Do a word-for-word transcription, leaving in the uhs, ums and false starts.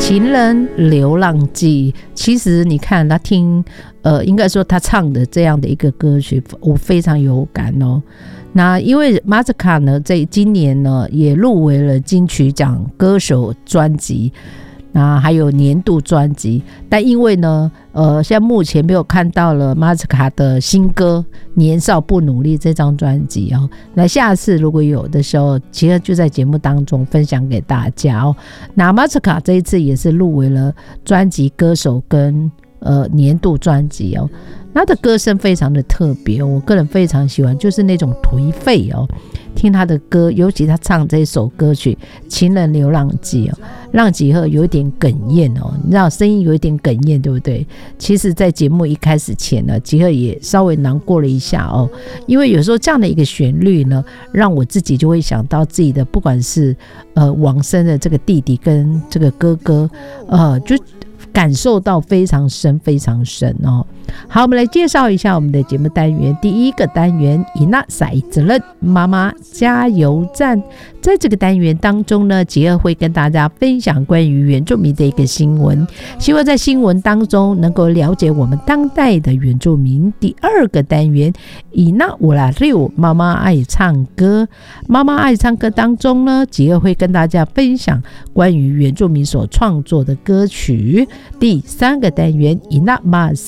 情人流浪记，其实你看他听，呃，应该说他唱的这样的一个歌曲，我非常有感哦。那因为马斯卡呢，在今年呢也入围了金曲奖歌手专辑，那还有年度专辑，但因为呢，呃，现在目前没有看到了马斯卡的新歌《年少不努力》这张专辑哦。那下次如果有的时候，其实就在节目当中分享给大家哦。那马斯卡这一次也是入围了专辑歌手跟呃年度专辑哦。他的歌声非常的特别，我个人非常喜欢，就是那种颓废哦。听他的歌，尤其他唱这首歌曲《情人流浪记》哦，让吉赫有一点哽咽哦，你知道声音有一点哽咽，对不对？其实，在节目一开始前呢，吉赫也稍微难过了一下哦，因为有时候这样的一个旋律呢，让我自己就会想到自己的，不管是呃往生的这个弟弟跟这个哥哥，呃，就感受到非常深非常深哦。好，我们来介绍一下我们的节目单元。第一个单元伊娜赛责任妈妈加油站，在这个单元当中呢，杰儿会跟大家分享关于原住民的一个新闻，希望在新闻当中能够了解我们当代的原住民。第二个单元伊娜乌拉六妈妈爱唱歌，妈妈爱唱歌当中呢，杰儿会跟大家分享关于原住民所创作的歌曲。第三个单元伊娜马